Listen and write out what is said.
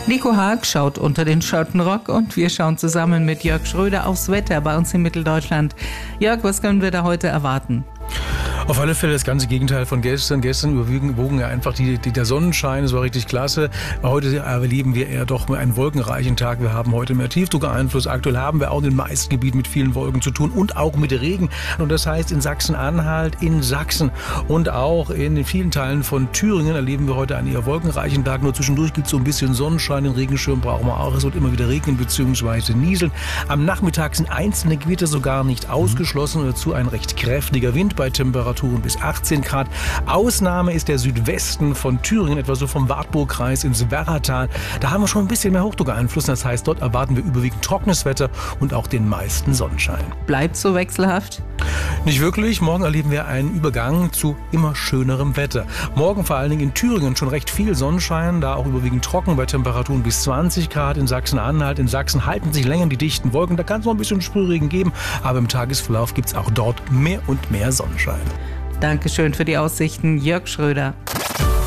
Nico Haag schaut unter den Schottenrock und wir schauen zusammen mit Jörg Schröder aufs Wetter bei uns in Mitteldeutschland. Jörg, was können wir da heute erwarten? Auf alle Fälle das ganze Gegenteil von gestern. Gestern überwogen ja einfach der Sonnenschein, das war richtig klasse. Heute erleben wir eher doch einen wolkenreichen Tag. Wir haben heute mehr Tiefdruckeinfluss. Aktuell haben wir auch in den meisten Gebieten mit vielen Wolken zu tun und auch mit Regen. Und das heißt, in Sachsen-Anhalt, in Sachsen und auch in den vielen Teilen von Thüringen erleben wir heute einen eher wolkenreichen Tag. Nur zwischendurch gibt es so ein bisschen Sonnenschein. Den Regenschirm brauchen wir auch. Es wird immer wieder regnen bzw. nieseln. Am Nachmittag sind einzelne Gewitter sogar nicht ausgeschlossen. Dazu ein recht kräftiger Wind bei Temperaturen bis 18 Grad. Ausnahme ist der Südwesten von Thüringen, etwa so vom Wartburgkreis ins Werratal. Da haben wir schon ein bisschen mehr Hochdruckeinfluss. Das heißt, dort erwarten wir überwiegend trockenes Wetter und auch den meisten Sonnenschein. Bleibt so wechselhaft? Nicht wirklich. Morgen erleben wir einen Übergang zu immer schönerem Wetter. Morgen vor allen Dingen in Thüringen schon recht viel Sonnenschein, da auch überwiegend trocken bei Temperaturen bis 20 Grad. In Sachsen-Anhalt, in Sachsen halten sich länger die dichten Wolken. Da kann es noch ein bisschen Sprühregen geben, aber im Tagesverlauf gibt es auch dort mehr und mehr Sonnenschein. Dankeschön für die Aussichten, Jörg Schröder.